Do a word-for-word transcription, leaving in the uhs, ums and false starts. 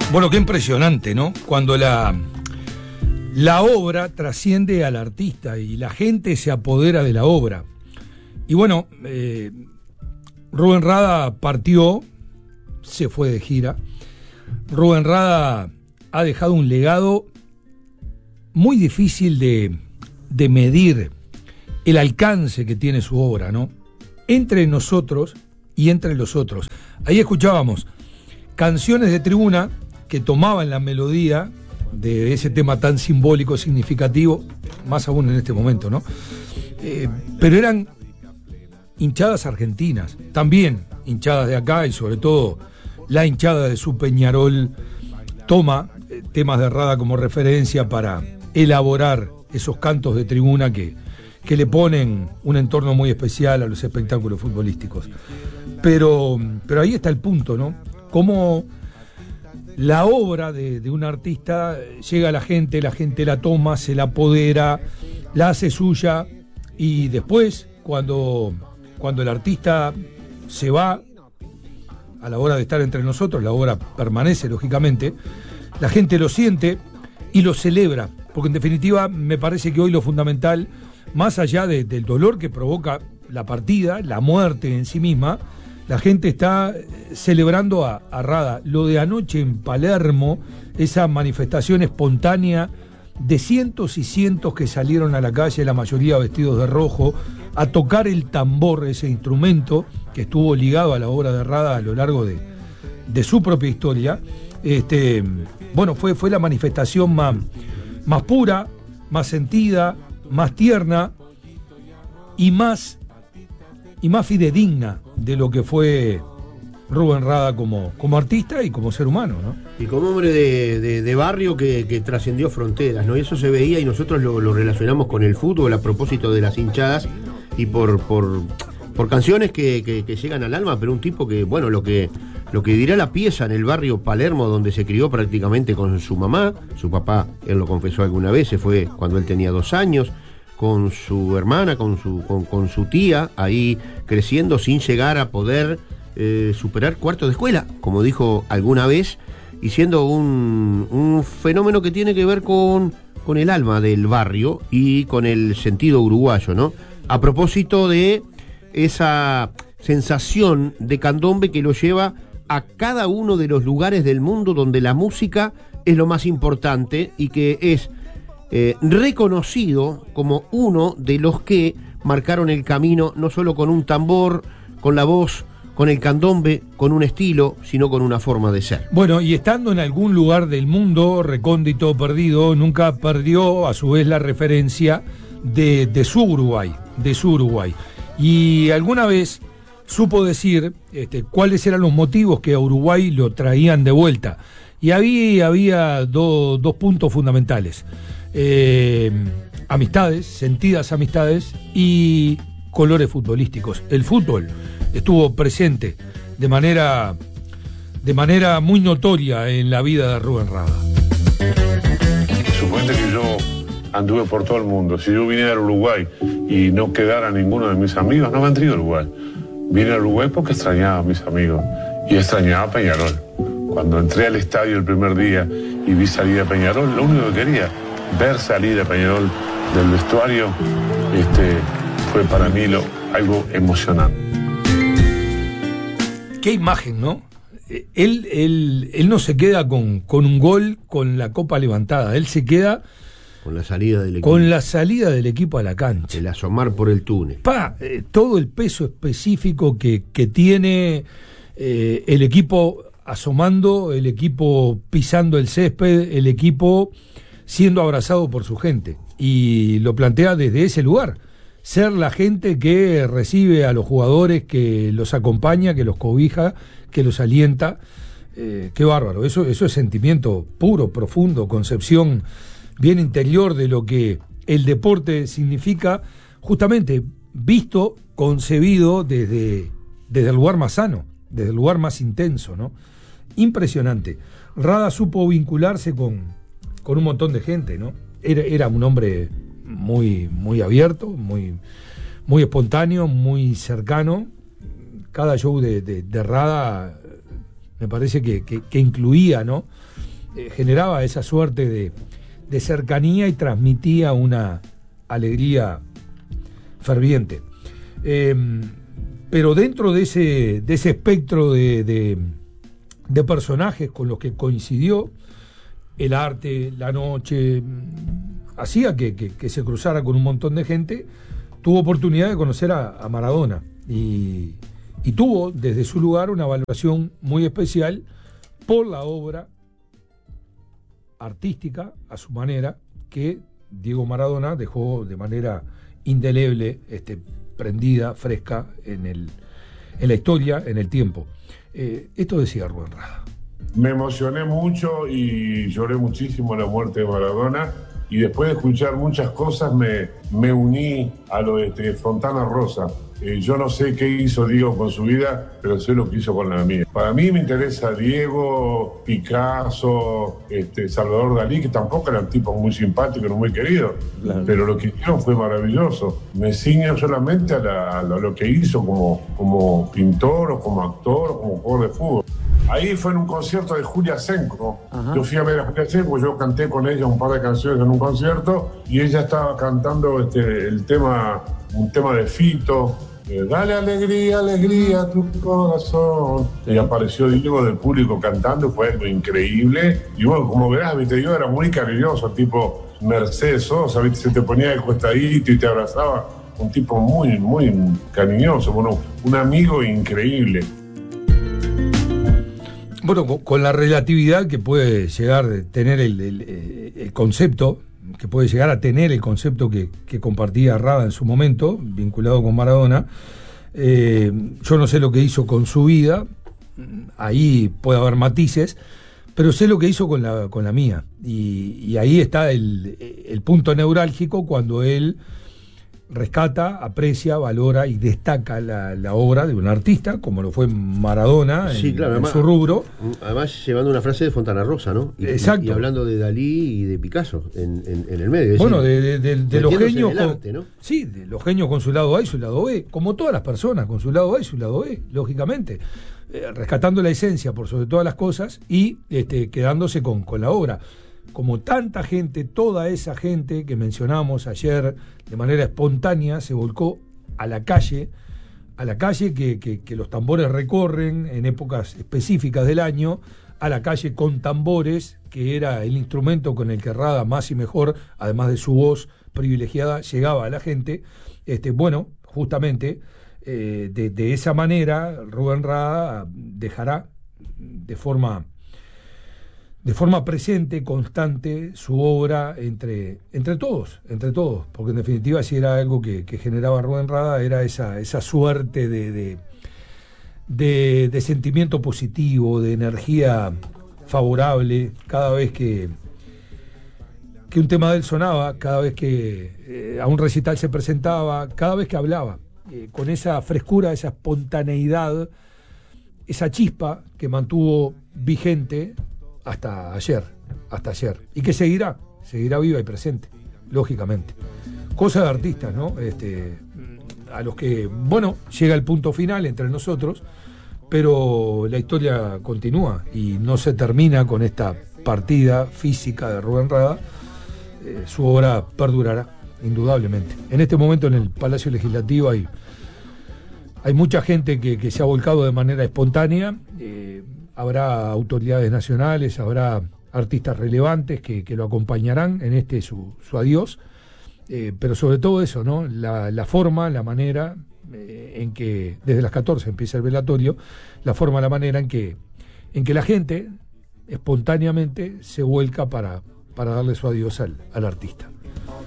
Bueno, qué impresionante, ¿no? Cuando la, la obra trasciende al artista y la gente se apodera de la obra. Y bueno, eh, Rubén Rada partió, se fue de gira. Rubén Rada ha dejado un legado muy difícil de, de medir el alcance que tiene su obra, ¿no? Entre nosotros y entre los otros. Ahí escuchábamos canciones de tribuna que tomaban la melodía de ese tema tan simbólico, significativo, más aún en este momento, ¿no? Eh, pero eran hinchadas argentinas, también hinchadas de acá, y sobre todo la hinchada de su Peñarol toma eh, temas de Rada como referencia para elaborar esos cantos de tribuna que, que le ponen un entorno muy especial a los espectáculos futbolísticos. Pero, pero ahí está el punto, ¿no? Cómo la obra de, de un artista llega a la gente, la gente la toma, se la apodera, la hace suya, y después, cuando, cuando el artista se va, a la hora de estar entre nosotros, la obra permanece, lógicamente, la gente lo siente y lo celebra, porque en definitiva me parece que hoy lo fundamental, más allá de, del dolor que provoca la partida, la muerte en sí misma, la gente está celebrando a, a Rada. Lo de anoche en Palermo, esa manifestación espontánea de cientos y cientos que salieron a la calle, la mayoría vestidos de rojo, a tocar el tambor, ese instrumento que estuvo ligado a la obra de Rada a lo largo de, de su propia historia. Este, bueno, fue, fue la manifestación más, más pura, más sentida, más tierna y más, y más fidedigna de lo que fue Rubén Rada como, como artista y como ser humano, ¿no? Y como hombre de, de, de barrio que, que trascendió fronteras, ¿no? Y eso se veía, y nosotros lo, lo relacionamos con el fútbol a propósito de las hinchadas y por, por, por canciones que, que, que llegan al alma, pero un tipo que, bueno, lo que, lo que dirá la pieza en el barrio Palermo, donde se crió prácticamente con su mamá, su papá, él lo confesó alguna vez, se fue cuando él tenía dos años, con su hermana, con su, con, con su tía, ahí creciendo sin llegar a poder eh, superar cuarto de escuela, como dijo alguna vez, y siendo un, un fenómeno que tiene que ver con, con el alma del barrio y con el sentido uruguayo, ¿no? A propósito de esa sensación de candombe que lo lleva a cada uno de los lugares del mundo donde la música es lo más importante y que es Eh, reconocido como uno de los que marcaron el camino, no solo con un tambor, con la voz, con el candombe, con un estilo, sino con una forma de ser. Bueno, y estando en algún lugar del mundo, recóndito, perdido, nunca perdió a su vez la referencia de, de su Uruguay, de su Uruguay. Y alguna vez supo decir este, cuáles eran los motivos que a Uruguay lo traían de vuelta. Y había, había do, dos puntos fundamentales. Eh, amistades, sentidas amistades y colores futbolísticos. El fútbol estuvo presente de manera de manera muy notoria en la vida de Rubén Rada. Suponete que yo anduve por todo el mundo. Si yo viniera a Uruguay y no quedara ninguno de mis amigos, no vendría a Uruguay. Vine a Uruguay porque extrañaba a mis amigos y extrañaba a Peñarol. Cuando entré al estadio el primer día y vi salir a Peñarol, lo único que quería ver salir a Peñarol del vestuario, este, fue para mí lo, algo emocionante. Qué imagen, ¿no? Él, él, él no se queda con, con un gol, con la copa levantada, él se queda con la salida del equipo, con la salida del equipo a la cancha, el asomar por el túnel, pa, eh, todo el peso específico que, que tiene eh, el equipo asomando, el equipo pisando el césped, el equipo siendo abrazado por su gente, y lo plantea desde ese lugar, ser la gente que recibe a los jugadores, que los acompaña, que los cobija, que los alienta. Eh, qué bárbaro, eso, eso es sentimiento puro, profundo, concepción bien interior de lo que el deporte significa, justamente visto, concebido desde, desde el lugar más sano, desde el lugar más intenso, ¿no? Impresionante. Rada supo vincularse con con un montón de gente, ¿no? Era, era un hombre muy, muy abierto, muy, muy espontáneo, muy cercano. Cada show de, de, de Rada Me parece que, que, que incluía, ¿no? Eh, generaba esa suerte de, de cercanía y transmitía una alegría ferviente. Eh, pero dentro de ese, de ese espectro de, de, de personajes con los que coincidió, el arte, la noche, hacía que, que, que se cruzara con un montón de gente, tuvo oportunidad de conocer a, a Maradona y, y tuvo desde su lugar una valoración muy especial por la obra artística, a su manera, que Diego Maradona dejó de manera indeleble, este, prendida, fresca en, el, en la historia, en el tiempo. Eh, esto decía Rubén Rada. Me emocioné mucho y lloré muchísimo la muerte de Maradona, y después de escuchar muchas cosas me, me uní a lo de este, Fontana Rosa. Eh, yo no sé qué hizo Diego con su vida, pero sé lo que hizo con la mía. Para mí me interesa Diego, Picasso, este, Salvador Dalí, que tampoco eran tipos muy simpáticos, no muy queridos, claro, pero lo que hicieron fue maravilloso. Me ciño solamente a, la, a lo que hizo como, como pintor, o como actor, o como jugador de fútbol. Ahí fue en un concierto de Julia Senko. Ajá. Yo fui a ver a Julia Senko, yo canté con ella un par de canciones en un concierto, y ella estaba cantando este, el tema, un tema de Fito, eh, dale alegría, alegría a tu corazón. Sí. Y apareció Diego del público cantando, fue algo increíble. Y bueno, como verás, viste, yo era muy cariñoso, tipo Mercedes Sosa, viste, se te ponía de costadito y te abrazaba. Un tipo muy, muy cariñoso, bueno, un amigo increíble. Bueno, con la relatividad que puede llegar a tener el, el, el concepto, que puede llegar a tener el concepto que, que compartía Rada en su momento, vinculado con Maradona, eh, yo no sé lo que hizo con su vida, ahí puede haber matices, pero sé lo que hizo con la, con la mía, y, y ahí está el, el punto neurálgico cuando él rescata, aprecia, valora y destaca la, la obra de un artista, como lo fue Maradona, sí, en, claro, en además, su rubro. Además, llevando una frase de Fontana Rosa, ¿no? Y, exacto. Y, y hablando de Dalí y de Picasso en, en, en el medio. Bueno, decir, de, de, de, de los genios. Con, arte, ¿no? Sí, de los genios con su lado A y su lado B, como todas las personas, con su lado A y su lado B, lógicamente. Eh, rescatando la esencia por sobre todas las cosas y este, quedándose con, con la obra. Como tanta gente, toda esa gente que mencionamos ayer de manera espontánea se volcó a la calle, a la calle que, que, que los tambores recorren en épocas específicas del año, a la calle con tambores, que era el instrumento con el que Rada más y mejor, además de su voz privilegiada, llegaba a la gente. Este, bueno, justamente eh, de, de esa manera Rubén Rada dejará de forma... de forma presente, constante, su obra entre, entre todos, entre todos, porque en definitiva si era algo que, que generaba Rubén Rada, era esa, esa suerte de, de, de, de sentimiento positivo, de energía favorable, cada vez que, que un tema de él sonaba, cada vez que eh, a un recital se presentaba, cada vez que hablaba, eh, con esa frescura, esa espontaneidad, esa chispa que mantuvo vigente hasta ayer, hasta ayer, y que seguirá, seguirá viva y presente, lógicamente. Cosa de artistas, ¿no? Este, a los que, bueno, llega el punto final entre nosotros, pero la historia continúa y no se termina con esta partida física de Rubén Rada. Eh, su obra perdurará, indudablemente. En este momento en el Palacio Legislativo hay, hay mucha gente que, que se ha volcado de manera espontánea. Eh, Habrá autoridades nacionales, habrá artistas relevantes que, que lo acompañarán en este su, su adiós, eh, pero sobre todo eso, ¿no? La, la forma, la manera eh, en que, desde las catorce empieza el velatorio, la forma, la manera en que, en que la gente espontáneamente se vuelca para, para darle su adiós al, al artista.